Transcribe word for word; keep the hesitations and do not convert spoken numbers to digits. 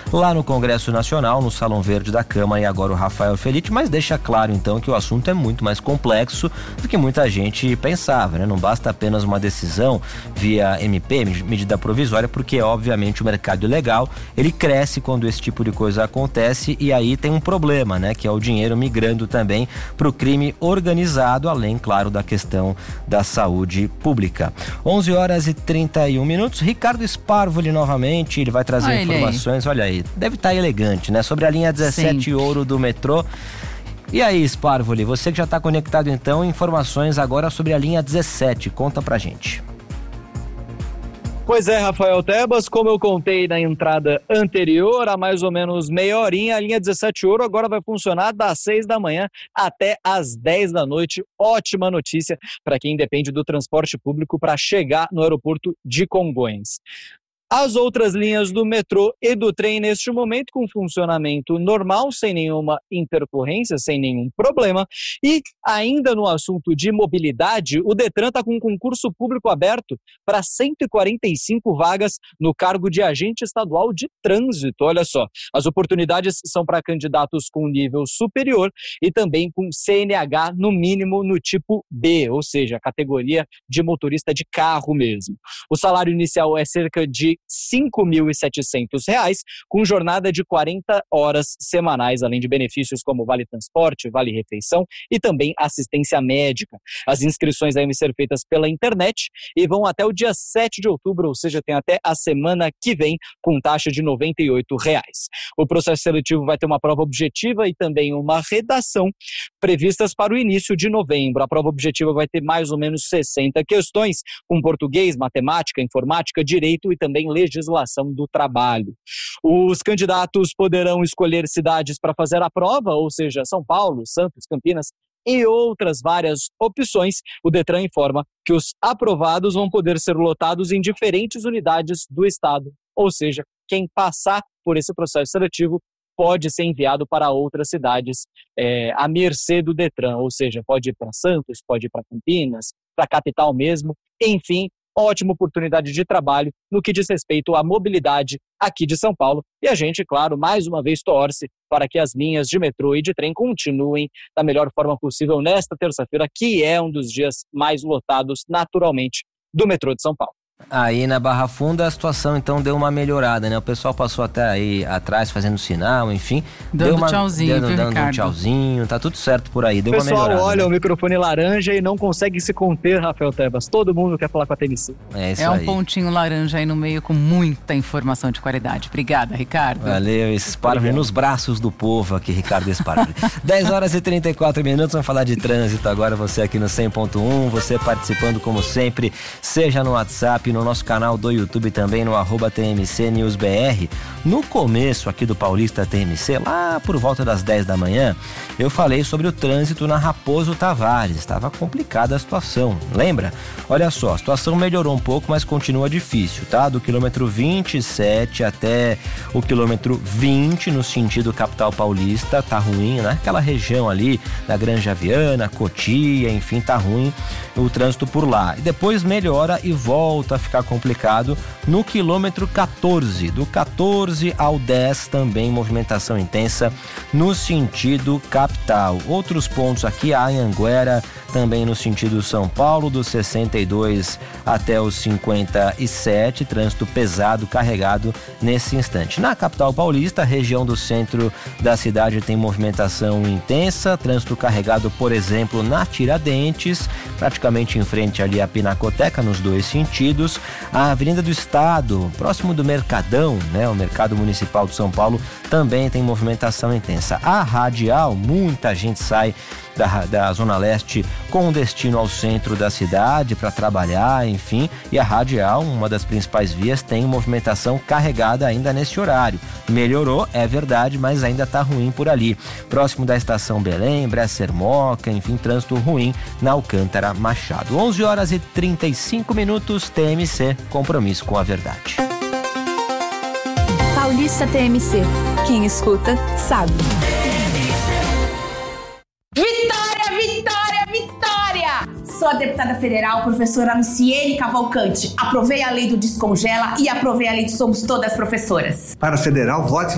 lá no Congresso Nacional, no Salão Verde da Câmara, e agora o Rafael Felitti, mas deixa claro então que o assunto é muito mais complexo do que muita gente pensava, né? Não basta apenas uma decisão via M P, medida provisória, porque obviamente o mercado ilegal, ele cresce quando esse tipo de coisa acontece, e aí tem um problema, né? Que é o dinheiro migrando também para o crime organizado, além, claro, da questão da saúde pública. onze horas e trinta e um minutos, Ricardo Sparvoli novamente, ele vai trazer Olha informações, aí. olha aí, deve estar elegante, né? Sobre a linha dezessete Sim. ouro do metrô. E aí, Sparvoli, você que já está conectado então, informações agora sobre a linha dezessete, conta pra gente. Pois é, Rafael Tebas, como eu contei na entrada anterior, há mais ou menos meia horinha, a linha dezessete ouro agora vai funcionar das seis da manhã até às dez da noite. Ótima notícia para quem depende do transporte público para chegar no aeroporto de Congonhas. As outras linhas do metrô e do trem neste momento com funcionamento normal, sem nenhuma intercorrência, sem nenhum problema. E ainda no assunto de mobilidade, o Detran está com um concurso público aberto para cento e quarenta e cinco vagas no cargo de agente estadual de trânsito. Olha só, as oportunidades são para candidatos com nível superior e também com C N H no mínimo no tipo B, ou seja, categoria de motorista de carro mesmo. O salário inicial é cerca de cinco mil e setecentos reais, com jornada de quarenta horas semanais, além de benefícios como vale transporte, vale refeição e também assistência médica. As inscrições devem ser feitas pela internet e vão até o dia sete de outubro, ou seja, tem até a semana que vem, com taxa de noventa e oito reais. O processo seletivo vai ter uma prova objetiva e também uma redação previstas para o início de novembro. A prova objetiva vai ter mais ou menos sessenta questões, com português, matemática, informática, direito e também legislação do trabalho. Os candidatos poderão escolher cidades para fazer a prova, ou seja, São Paulo, Santos, Campinas e outras várias opções. O Detran informa que os aprovados vão poder ser lotados em diferentes unidades do estado, ou seja, quem passar por esse processo seletivo pode ser enviado para outras cidades é, à mercê do Detran, ou seja, pode ir para Santos, pode ir para Campinas, para a capital mesmo, enfim, ótima oportunidade de trabalho no que diz respeito à mobilidade aqui de São Paulo. E a gente, claro, mais uma vez torce para que as linhas de metrô e de trem continuem da melhor forma possível nesta terça-feira, que é um dos dias mais lotados naturalmente do metrô de São Paulo. Aí na Barra Funda a situação então deu uma melhorada, né? O pessoal passou até aí atrás fazendo sinal, enfim. Dando deu uma, tchauzinho, dando, viu, dando Ricardo? um tchauzinho, tá tudo certo por aí, deu uma melhorada. O pessoal olha, né, o microfone laranja e não consegue se conter, Rafael Tebas. Todo mundo quer falar com a T M C. É isso É um aí. pontinho laranja aí no meio com muita informação de qualidade. Obrigada, Ricardo. Valeu, Sparvoli nos braços do povo aqui, Ricardo Sparvoli. dez horas e trinta e quatro minutos, vamos falar de trânsito agora, você aqui no cem ponto um, você participando como sempre, seja no WhatsApp, no nosso canal do YouTube também, no arroba T M C News B R. No começo aqui do Paulista T M C, lá por volta das dez da manhã, eu falei sobre o trânsito na Raposo Tavares. Estava complicada a situação, lembra? Olha só, a situação melhorou um pouco, mas continua difícil, tá? Do quilômetro vinte e sete até o quilômetro vinte, no sentido capital paulista, tá ruim, né? Aquela região ali da Granja Viana, Cotia, enfim, tá ruim o trânsito por lá. E depois melhora e volta a ficar complicado no quilômetro catorze, do catorze ao dez também movimentação intensa no sentido capital. Outros pontos aqui, a Anhanguera também no sentido São Paulo, do sessenta e dois até os cinquenta e sete, trânsito pesado carregado nesse instante. Na capital paulista, região do centro da cidade tem movimentação intensa, trânsito carregado, por exemplo, na Tiradentes, praticamente em frente ali à Pinacoteca, nos dois sentidos. A Avenida do Estado, próximo do Mercadão, né, o Mercado Municipal de São Paulo, também tem movimentação intensa. A Radial, muita gente sai da, da Zona Leste com destino ao centro da cidade para trabalhar, enfim, e a Radial, uma das principais vias, tem movimentação carregada ainda nesse horário. Melhorou, é verdade, mas ainda está ruim por ali. Próximo da Estação Belém, Bresser-Moca, enfim, trânsito ruim na Alcântara Machado. onze horas e trinta e cinco minutos, T M C, compromisso com a verdade. Paulista T M C. Quem escuta, sabe. Vitória, vitória, vitória! Sou a deputada federal, professora Luciene Cavalcante. Aprovei a lei do Descongela e aprovei a lei do Somos Todas Professoras. Para a federal, vote